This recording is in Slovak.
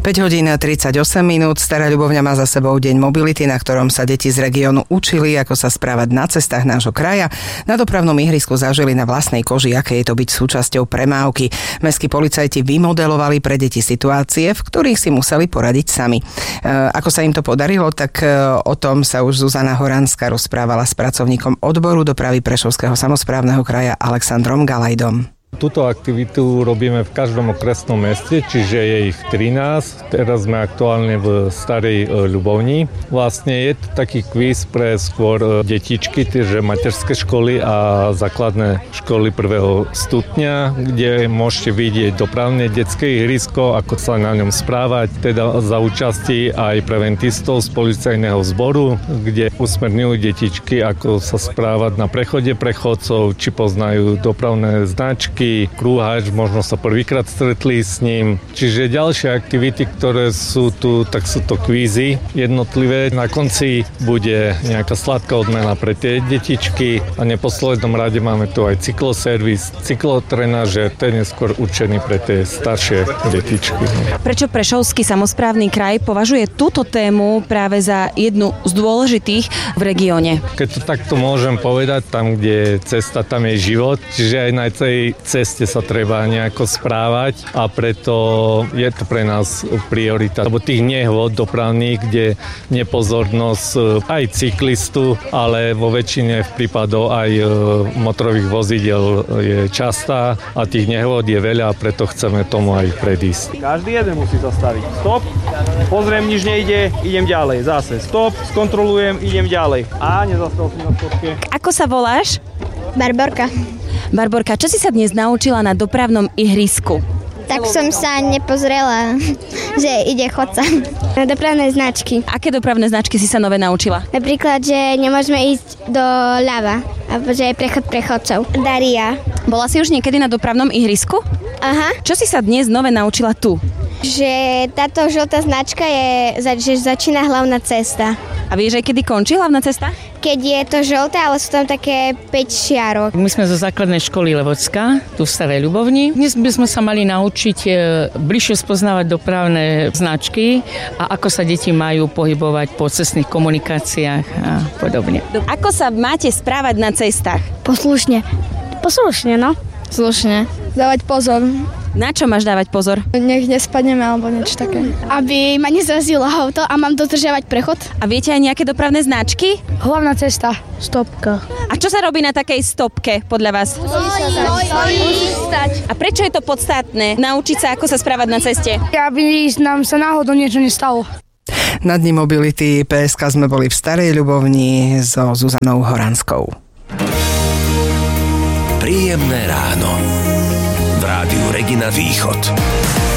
hodín 38 minút. Stará Ľubovňa má za sebou deň mobility, na ktorom sa deti z regiónu učili, ako sa správať na cestách nášho kraja. Na dopravnom ihrisku zažili na vlastnej koži, aké je to byť súčasťou premávky. Mestskí policajti vymodelovali pre deti situácie, v ktorých si museli poradiť sami. Ako sa im to podarilo, tak o tom sa už Zuzana Horanská rozprávala s pracovníkom odboru dopravy Prešovského samosprávneho kraja Alexandrom Galajdom. Túto aktivitu robíme v každom okresnom meste, čiže je ich 13. Teraz sme aktuálne v Starej Ľubovni. Vlastne je to taký kvíz pre skôr detičky, že materské školy a základné školy prvého stupňa, kde môžete vidieť dopravne detské ihrisko, ako sa na ňom správať, teda za účasti aj preventistov z policajného zboru, kde usmerňujú detičky, ako sa správať na prechode prechodcov, či poznajú dopravné značky, krúhač, možno sa prvýkrát stretli s ním. Čiže ďalšie aktivity, ktoré sú tu, tak sú to kvízy jednotlivé. Na konci bude nejaká sladká odmena pre tie detičky a v neposlednom rade máme tu aj cykloservis, cyklotrenažer, ten je skôr určený pre tie staršie detičky. Prečo Prešovský samosprávny kraj považuje túto tému práve za jednu z dôležitých v regióne? Keď to takto môžem povedať, tam, kde je cesta, tam je život, čiže aj na tej ceste sa treba nejako správať a preto je to pre nás priorita. Lebo tých nehôd dopravných, kde nepozornosť aj cyklistu, ale vo väčšine prípadov aj motorových vozidel je častá a tých nehôd je veľa a preto chceme tomu aj predísť. Každý jeden musí zastaviť. Stop, pozriem, nič nejde, idem ďalej. Zase stop, skontrolujem, idem ďalej. A nezastavil si na stopke. Ako sa voláš? Barborka, čo si sa dnes naučila na dopravnom ihrisku? Tak som sa nepozrela, že ide chodca. Na dopravné značky. Aké dopravné značky si sa nové naučila? Napríklad, že nemôžeme ísť do ľava, alebo že je prechod pre chodcov. Daria. Bola si už niekedy na dopravnom ihrisku? Aha. Čo si sa dnes nové naučila tu? Že táto žltá značka je, že začína hlavná cesta. A vieš aj kedy končí hlavná cesta? Keď je to žlté, ale sú tam také 5 šiarok. My sme zo základnej školy Levocka, tu v Starej Ľubovni. Dnes by sme sa mali naučiť bližšie spoznávať dopravné značky a ako sa deti majú pohybovať po cestných komunikáciách a podobne. Ako sa máte správať na cestách? Poslušne, no. Slušne. Dávať pozor. Na čo máš dávať pozor? Nech nespadneme alebo niečo také. Aby ma nezrazilo auto a mám dodržiavať prechod. A viete aj nejaké dopravné značky? Hlavná cesta, stopka. A čo sa robí na takej stopke podľa vás? Stať. A prečo je to podstatné naučiť sa, ako sa správať na ceste? Aby nám sa náhodou niečo nestalo. Na Dni mobility PSK sme boli v Starej Ľubovni so Zuzanou Horanskou. Príjemné ráno. V rádiu Regina Východ.